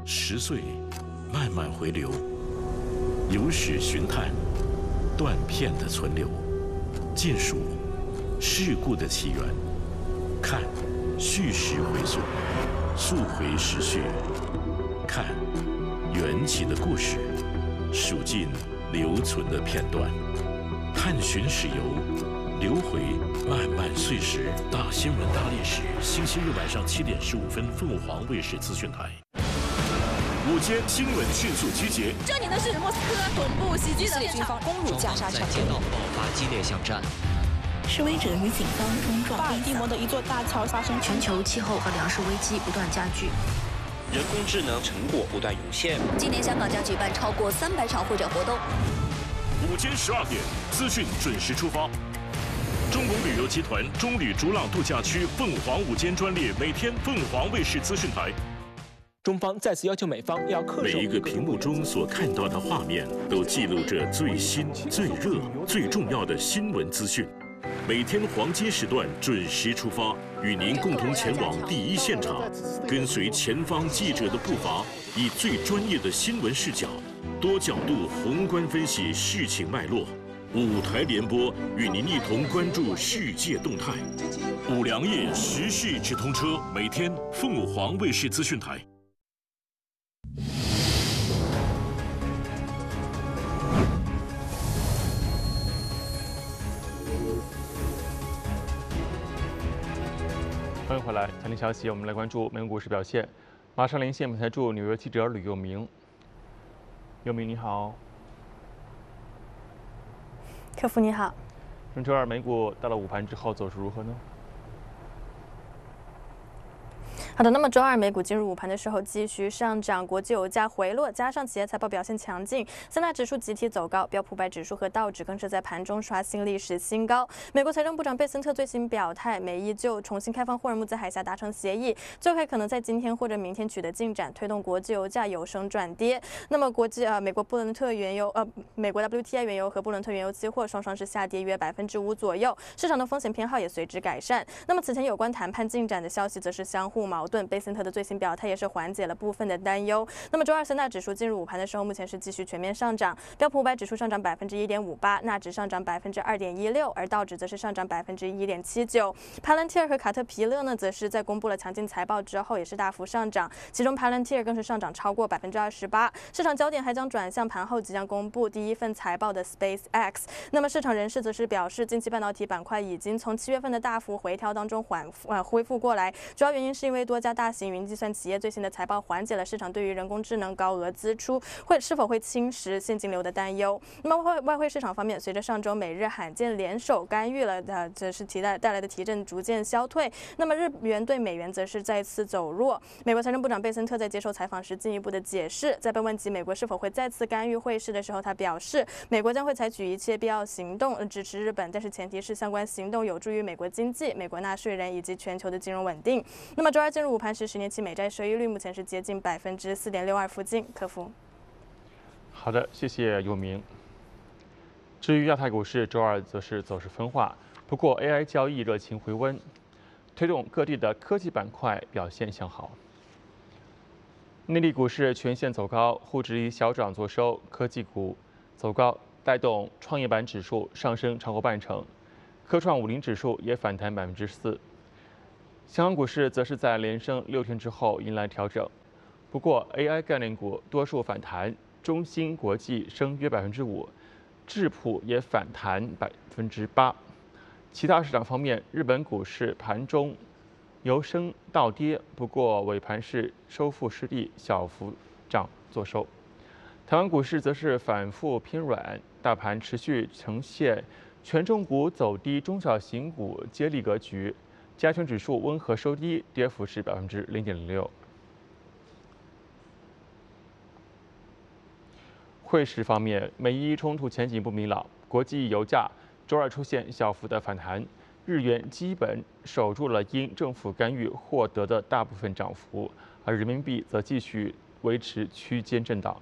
10岁慢慢回流，有史寻探，断片的存留，尽数事故的起源，看叙事回溯，溯回时序，看缘起的故事，数尽留存的片段，探寻史游，留回漫漫岁时。大新闻大历史，星期日晚上7点15分，凤凰卫视资讯台。午间新闻迅速集结。 这里的是莫斯科总部袭击的现场， 攻入加沙场， 在街道爆发激烈巷战。 示威者与警方冲撞。 巴尔的摩的一座大桥发生。 全球气候和粮食危机不断加剧。 人工智能成果不断涌现。 今年香港将举办超过300场会展活动。 午间12点，资讯准时出发。中国旅游集团中旅逐朗度假区凤凰午间专列，每天凤凰卫视资讯台。 中方再次要求美方要恪守。 每一个屏幕中所看到的画面，都记录着最新、最热、最重要的新闻资讯。每天黄金时段准时出发，与您共同前往第一现场，跟随前方记者的步伐，以最专业的新闻视角，多角度宏观分析事情脉络。5台联播，与您一同关注世界动态。五粮液时事直通车，每天凤凰卫视资讯台。 欢迎回来，财经消息，我们来关注美国股市表现。马上连线我们台驻纽约记者吕佑明。佑明你好。 客服你好。 本周二美股到了午盘之后走势如何呢？ 好的，那么周二美股进入午盘的时候继续上涨，国际油价回落，加上企业财报表现强劲，三大指数集体走高，标普500指数和道指更是在盘中刷新历史新高。美国财政部长贝森特最新表态，美伊就重新开放霍尔木兹海峡达成协议，最快可能在今天或者明天取得进展，推动国际油价由升转跌。那么美国布伦特原油美国 WTI 原油和布伦特原油期货双是下跌约5%左右，市场的风险偏好也随之改善。那么此前有关谈判进展的消息则是相互矛盾，贝森特的最新表态也是缓解了部分的担忧。那么周二三大指数进入午盘的时候，目前是继续全面上涨，标普500指数上涨1.58%，纳指上涨2.16%，而道指则是上涨1.79%。Palantir 和卡特皮勒呢，则是在公布了强劲财报之后，也是大幅上涨，其中 Palantir 更是上涨超过28%。市场焦点还将转向盘后即将公布第一份财报的 SpaceX。那么市场人士则是表示，近期半导体板块已经从7月份的大幅回调当中恢复过来，主要原因是因为多家大型云计算企业最新的财报缓解了市场对于人工智能高额支出是否会侵蚀现金流的担忧。那么外汇市场方面，随着上周美日罕见联手干预了这是带来的提振逐渐消退，那么日元对美元则是再次走弱。美国财政部长贝森特在接受采访时进一步的解释，在被问及美国是否会再次干预汇市的时候，他表示，美国将会采取一切必要行动支持日本，但是前提是相关行动有助于美国经济、美国纳税人以及全球的金融稳定。那么周二进入午盘时，10年期美债收益率目前是接近4.62%附近。客服。 好的，谢谢佑明。至于亚太股市，周二则是走势分化，不过 AI 交易热情回温，推动各地的科技板块表现向好。内地股市全线走高，沪指以小涨作收，科技股走高，带动创业板指数上升超过半成，科创50指数也反弹4%。香港股市则是在连升6天之后迎来调整，不过 AI 概念股多数反弹，中芯国际升约5%，智普也反弹8%。其他市场方面，日本股市盘中由升到跌，不过尾盘是收复失地，小幅涨作收。台湾股市则是反复偏软，大盘持续呈现权重股走低，中小型股接力格局。加权指数温和收低，跌幅是0.06%。汇市方面，美伊冲突前景不明朗，国际油价周二出现小幅的反弹，日元基本守住了因政府干预获得的大部分涨幅，而人民币则继续维持区间震荡。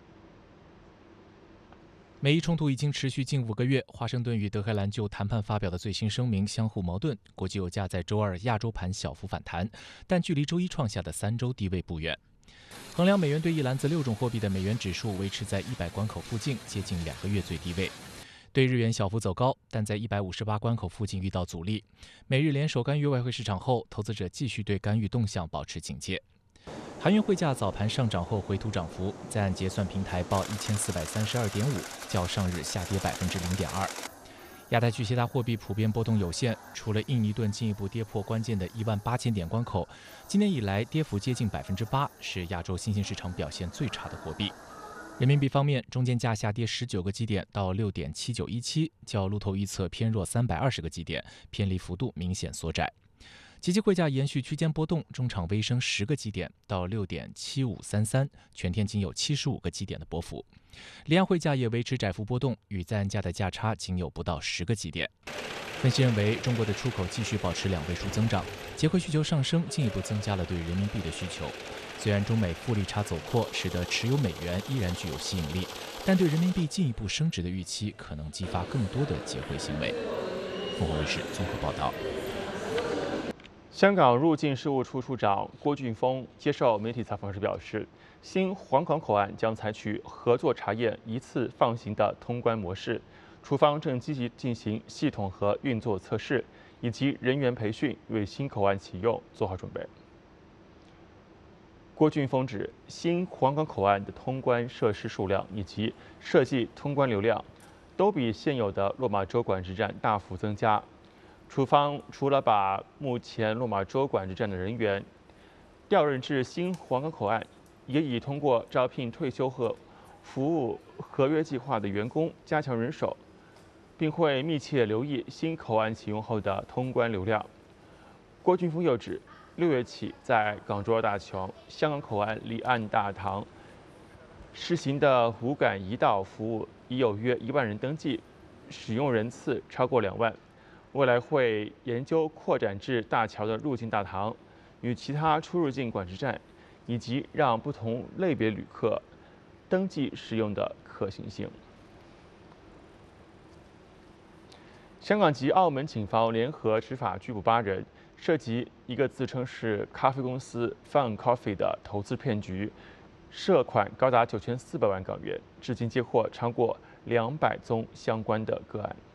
美伊冲突已经持续近5个月，华盛顿与德黑兰就谈判发表的最新声明相互矛盾。国际油价在周二亚洲盘小幅反弹，但距离周一创下的3周低位不远。 衡量美元兑一篮子6种货币的美元指数维持在100关口附近，接近2个月最低位。对日元小幅走高，但在158关口附近遇到阻力。美日联手干预外汇市场后，投资者继续对干预动向保持警戒。韩元汇价早盘上涨后回吐涨幅，在岸结算平台报1432.5，较上日下跌0.2%。亚太区其他货币普遍波动有限，除了印尼盾进一步跌破关键的18000点关口，今年以来跌幅接近8%，是亚洲新兴市场表现最差的货币。人民币方面，中间价下跌19个基点到6.7917，较路透预测偏弱320个基点，偏离幅度明显缩窄。即期汇价延续区间波动，中场微升10个基点到6.7533，全天仅有75个基点的波幅。离岸汇价也维持窄幅波动，与在岸价的价差仅有不到10个基点。分析认为，中国的出口继续保持2位数增长，结汇需求上升进一步增加了对人民币的需求。虽然中美负利差走扩，使得持有美元依然具有吸引力，但对人民币进一步升值的预期可能激发更多的结汇行为。凤凰卫视综合报道。 香港入境事务处处长郭俊峰接受媒体采访时表示，新皇岗口岸将采取合作查验、一次放行的通关模式，处方正积极进行系统和运作测试以及人员培训，为新口岸启用做好准备。郭俊峰指，新皇岗口岸的通关设施数量以及设计通关流量，都比现有的落马洲管制站大幅增加。处方除了把目前落马洲管制站的人员调任至新皇岗口岸，也已通过招聘退休和服务合约计划的员工加强人手，并会密切留意新口岸启用后的通关流量。郭俊峰又指，6月起在港珠澳大桥、香港口岸离岸大堂试行的无感移道服务已有约1万人登记，使用人次超过2万。未来会研究扩展至大桥的入境大堂与其他出入境管制站，以及让不同类别旅客登记使用的可行性。香港及澳门警方联合执法拘捕8人，涉及一个自称是咖啡公司 Fun Coffee 的投资骗局，涉款高达9400万港元，至今接获超过200宗相关的个案。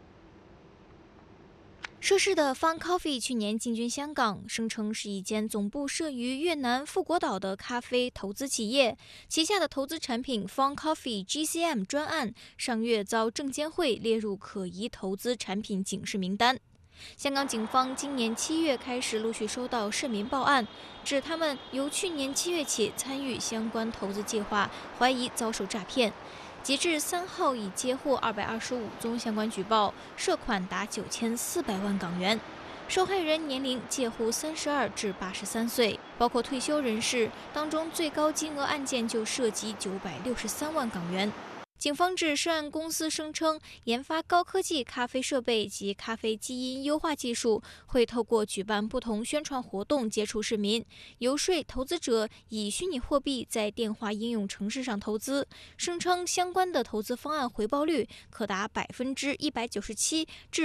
涉事的 Fun Coffee 去年进军香港，声称是一间总部设于越南富国岛的咖啡投资企业，旗下的投资产品 Fun Coffee GCM 专案上月遭证监会列入可疑投资产品警示名单。香港警方今年7月开始陆续收到市民报案，指他们由去年7月起参与相关投资计划，怀疑遭受诈骗。截至3号，已接获225宗相关举报，涉款达9400万港元。受害人年龄介乎32至83岁，包括退休人士，当中最高金额案件就涉及963万港元。警方指涉案公司声称，研发高科技咖啡设备及咖啡基因优化技术，会透过举办不同宣传活动接触市民，游说投资者以虚拟货币在电话应用程式上投资，声称相关的投资方案回报率可達197%至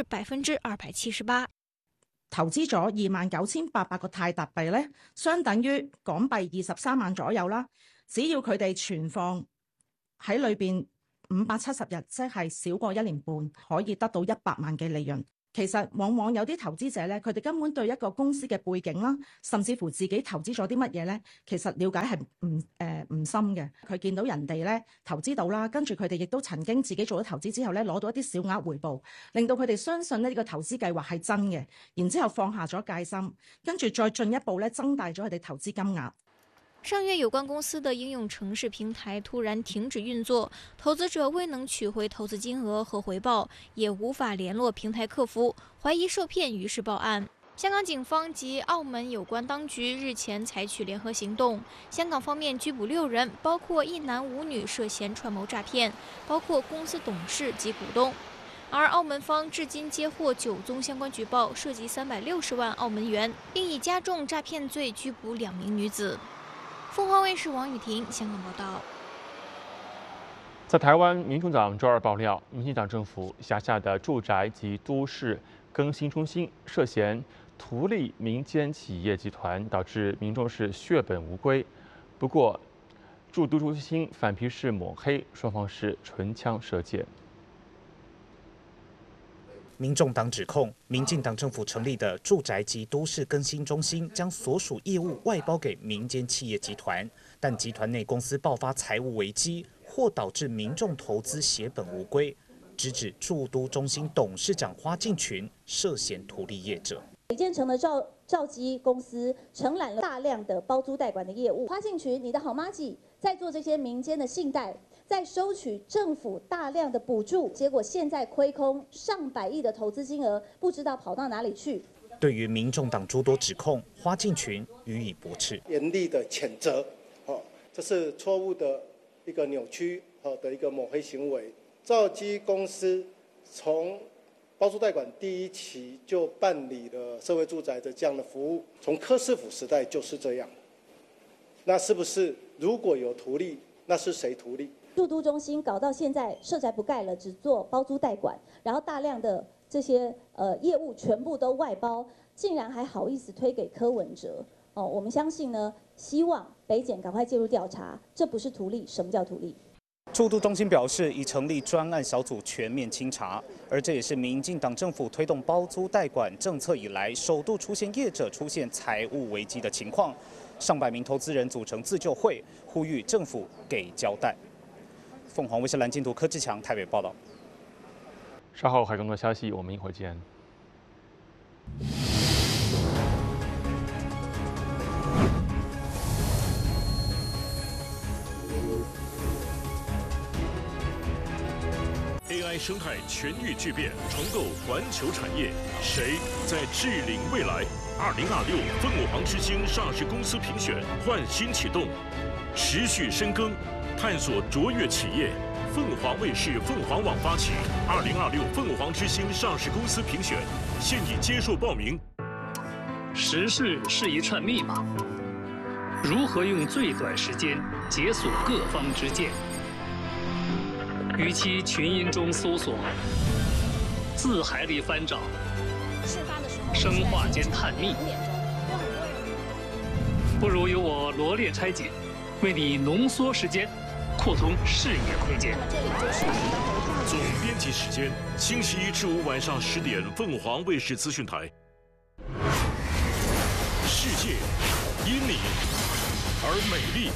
278%。 投資咗29,800個泰達幣咧，相等於港幣23萬左右啦。只要佢哋存放喺裏邊570日，即係少過1年半，可以得到100萬嘅利潤。其實往往有啲投資者咧，佢哋根本對一個公司嘅背景啦，甚至乎自己投資咗啲乜嘢咧，其實了解係唔深嘅。佢見到人哋咧投資到啦，跟住佢哋亦都曾經自己做咗投資之後咧，攞到一啲小額回報，令到佢哋相信呢個投資計劃係真嘅，然之後放下咗戒心，跟住再進一步咧增大咗佢哋投資金額。 上月有关公司的应用程式平台突然停止运作，投资者未能取回投资金额和回报，也无法联络平台客服，怀疑受骗，于是报案。香港警方及澳门有关当局日前采取联合行动，香港方面拘捕6人，包括1男5女涉嫌串谋诈骗，包括公司董事及股东。而澳门方至今接获9宗相关举报，涉及360万澳门元，并以加重诈骗罪拘捕2名女子。凤凰卫视王雨婷香港报道。 在台湾，民众党周二爆料，民进党政府辖下的住宅及都市更新中心涉嫌图利民间企业集团，导致民众是血本无归。 不过，驻都中心反批是抹黑，双方是唇枪舌剑。 民众党指控，民进党政府成立的住宅及都市更新中心将所属业务外包给民间企业集团，但集团内公司爆发财务危机，或导致民众投资血本无归，直指驻都中心董事长花敬群涉嫌图利业者。 李建成的兆基公司承揽了大量的包租代管的业务，花敬群，你的好妈吉在做这些民间的信贷。 在收取政府大量的补助，结果现在亏空上百亿的投资金额，不知道跑到哪里去。 对于民众党诸多指控，花敬群予以驳斥， 严厉的谴责。这是错误的一个扭曲的一个抹黑行为。兆基公司从包租代管第1期就办理了社会住宅的这样的服务，从柯市府时代就是这样。那是不是如果有图利，那是谁图利？ 驻都中心搞到现在社宅不盖了，只做包租代管，然后大量的这些业务全部都外包，竟然还好意思推给柯文哲哦！我们相信呢，希望北检赶快介入调查，这不是图利，什么叫图利？ 驻都中心表示，已成立专案小组全面清查，而这也是民进党政府推动包租代管政策以来，首度出现业者出现财务危机的情况。上百名投资人组成自救会，呼吁政府给交代。 凤凰卫视蓝镜图柯志强台北报道。 稍后还有更多消息，我们一会儿见。 AI 生态全域巨变，重构环球产业，谁在治领未来？2026凤凰之星上市公司评选换新启动，持续深耕。 探索卓越企业，凤凰卫视凤凰网发起2026凤凰之星上市公司评选，现已接受报名。 时事是一串密码，如何用最短时间解锁各方之见？与其群音中搜索，字海里翻找，生化间探秘，不如由我罗列拆解，为你浓缩时间。 扩通视野空间。 总编辑时间：星期1至5晚上10点，凤凰卫视资讯台。世界因你而美丽。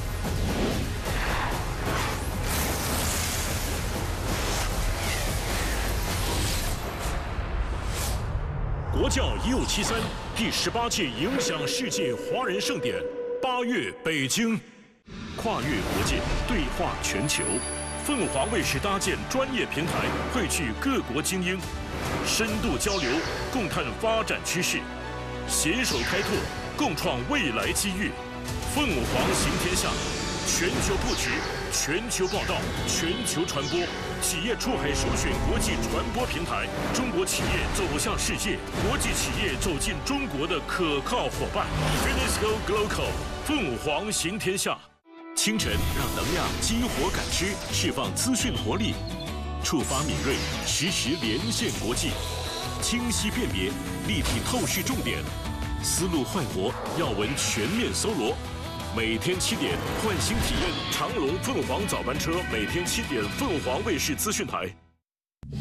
国教1573第18届影响世界华人盛典8月北京。 跨越国界，对话全球，凤凰卫视搭建专业平台，汇聚各国精英，深度交流，共探发展趋势，携手开拓，共创未来机遇。凤凰行天下，全球布局，全球报道，全球传播，企业出海首选国际传播平台，中国企业走向世界，国际企业走进中国的可靠伙伴。Finisco Glocal， 凤凰行天下。 清晨，让能量激活感知，释放资讯活力，触发敏锐，实时连线国际，清晰辨别，立体透视重点，思路焕活，要闻全面搜罗。每天7点，焕新体验长龙凤凰早班车，每天7点，凤凰卫视资讯台。